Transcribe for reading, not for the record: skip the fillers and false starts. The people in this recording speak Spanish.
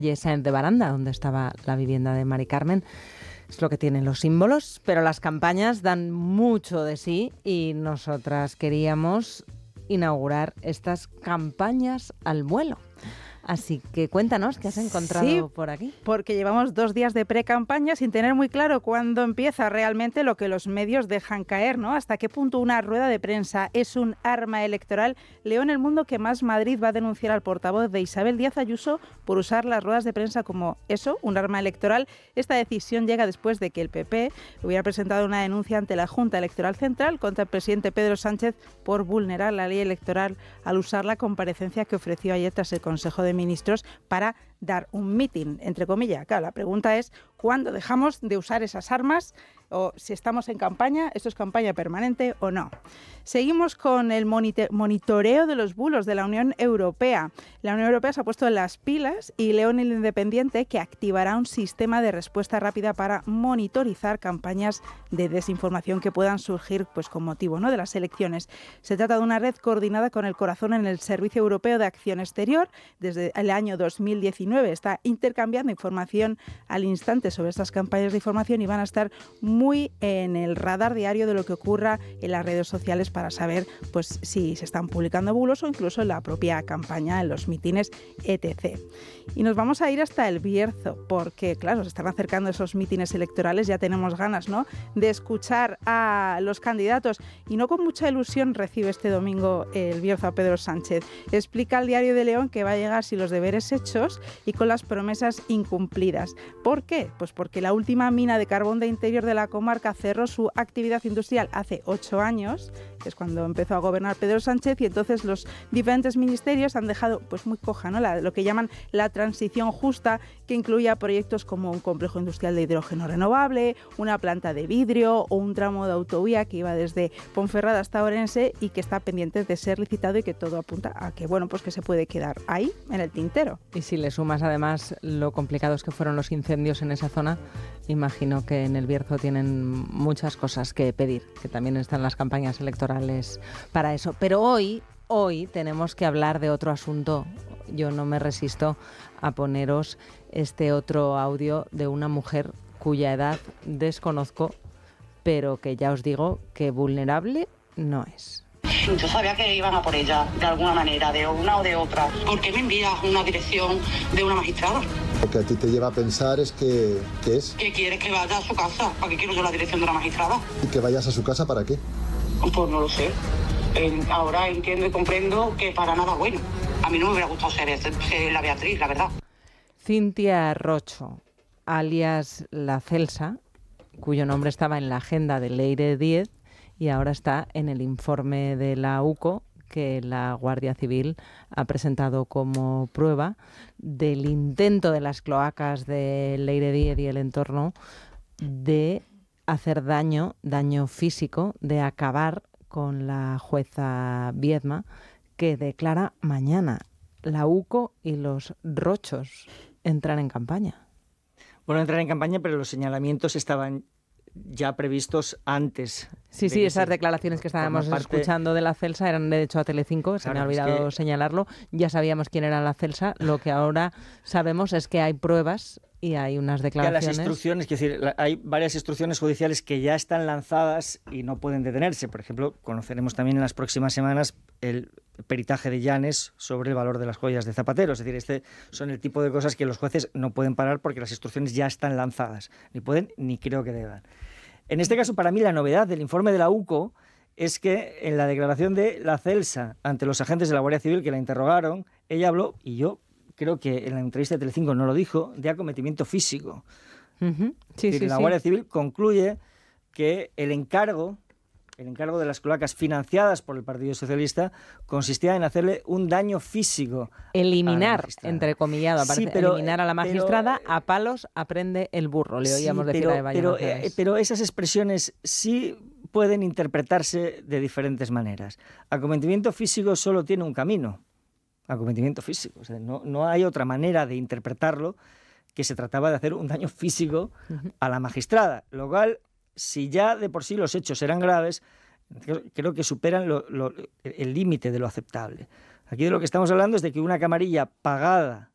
calle Sáenz de Baranda, donde estaba la vivienda de Mari Carmen. Es lo que tienen los símbolos, pero las campañas dan mucho de sí y nosotras queríamos inaugurar estas campañas al vuelo. Así que cuéntanos qué has encontrado por aquí. Porque llevamos 2 días de pre-campaña sin tener muy claro cuándo empieza realmente lo que los medios dejan caer, ¿no? Hasta qué punto una rueda de prensa es un arma electoral. Leo en El Mundo que Más Madrid va a denunciar al portavoz de Isabel Díaz Ayuso por usar las ruedas de prensa como eso, un arma electoral. Esta decisión llega después de que el PP hubiera presentado una denuncia ante la Junta Electoral Central contra el presidente Pedro Sánchez por vulnerar la ley electoral al usar la comparecencia que ofreció ayer tras el Consejo de Ministros para dar un mitin, entre comillas. Claro, la pregunta es ¿cuándo dejamos de usar esas armas? O si estamos en campaña, ¿esto es campaña permanente o no? Seguimos con el monitoreo de los bulos de la Unión Europea. La Unión Europea se ha puesto en las pilas y leo en El Independiente que activará un sistema de respuesta rápida para monitorizar campañas de desinformación que puedan surgir pues, con motivo, ¿no?, de las elecciones. Se trata de una red coordinada con el corazón en el Servicio Europeo de Acción Exterior. Desde el año 2019 está intercambiando información al instante sobre estas campañas de información y van a estar muy en el radar diario de lo que ocurra en las redes sociales para saber pues si se están publicando bulos o incluso en la propia campaña, en los mítines, etc. Y nos vamos a ir hasta El Bierzo, porque claro, se están acercando esos mítines electorales, ya tenemos ganas, ¿no?, de escuchar a los candidatos y no con mucha ilusión recibe este domingo El Bierzo a Pedro Sánchez. Explica al Diario de León que va a llegar sin los deberes hechos y con las promesas incumplidas. ¿Por qué? Pues porque la última mina de carbón de Interior de la comarca cerró su actividad industrial hace 8 años, que es cuando empezó a gobernar Pedro Sánchez, y entonces los diferentes ministerios han dejado pues muy coja, ¿no?, lo que llaman la transición justa, que incluía proyectos como un complejo industrial de hidrógeno renovable, una planta de vidrio o un tramo de autovía que iba desde Ponferrada hasta Orense y que está pendiente de ser licitado y que todo apunta a que, bueno, pues que se puede quedar ahí, en el tintero. Y si le sumas además lo complicados que fueron los incendios en esa zona, imagino que en El Bierzo tienen muchas cosas que pedir, que también están las campañas electorales para eso. Pero hoy tenemos que hablar de otro asunto. Yo no me resisto a poneros este otro audio de una mujer cuya edad desconozco, pero que ya os digo que vulnerable no es. Yo sabía que iban a por ella, de alguna manera, de una o de otra. ¿Por qué me envías una dirección de una magistrada? Lo que a ti te lleva a pensar es que... ¿Qué es? ¿Que quieres que vaya a su casa? ¿Para qué quiero yo la dirección de una magistrada? ¿Y que vayas a su casa para qué? Pues no lo sé. Ahora entiendo y comprendo que para nada bueno. A mí no me hubiera gustado ser la Beatriz, la verdad. Cintia Rocho, alias La Celsa, cuyo nombre estaba en la agenda de Leire 10 y ahora está en el informe de la UCO que la Guardia Civil ha presentado como prueba del intento de las cloacas de Leire 10 y el entorno de hacer daño físico, de acabar con la jueza Viedma, que declara mañana. La UCO y los Rochos entran en campaña. Bueno, entran en campaña, pero los señalamientos estaban ya previstos antes. Sí, esas declaraciones que estábamos escuchando de La Celsa eran de hecho a Telecinco, se me ha olvidado señalarlo. Ya sabíamos quién era La Celsa, lo que ahora sabemos es que hay pruebas y hay unas declaraciones. Las instrucciones, es decir, hay varias instrucciones judiciales que ya están lanzadas y no pueden detenerse. Por ejemplo, conoceremos también en las próximas semanas el peritaje de Llanes sobre el valor de las joyas de Zapatero. Es decir, este son el tipo de cosas que los jueces no pueden parar porque las instrucciones ya están lanzadas. Ni pueden ni creo que deban. En este caso, para mí, la novedad del informe de la UCO es que en la declaración de La Celsa ante los agentes de la Guardia Civil que la interrogaron, ella habló, y yo creo que en la entrevista de Telecinco no lo dijo, de acometimiento físico. Uh-huh. La Guardia Civil concluye que el encargo de las cloacas financiadas por el Partido Socialista consistía en hacerle un daño físico. Eliminar, entrecomillado, eliminar a la magistrada, a palos aprende el burro, le oíamos decir a Eva Llanos. Pero esas expresiones sí pueden interpretarse de diferentes maneras. Acometimiento físico solo tiene un camino. Acometimiento físico. O sea, no hay otra manera de interpretarlo que se trataba de hacer un daño físico a la magistrada. Lo cual, si ya de por sí los hechos eran graves, creo que superan el límite de lo aceptable. Aquí de lo que estamos hablando es de que una camarilla pagada